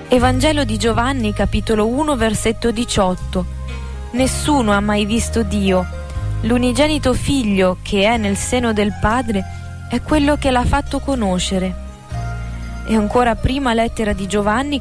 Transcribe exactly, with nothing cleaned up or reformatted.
Evangelo di Giovanni, capitolo uno, versetto diciotto. Nessuno ha mai visto Dio. L'unigenito figlio che è nel seno del Padre è quello che l'ha fatto conoscere. E ancora prima lettera di Giovanni,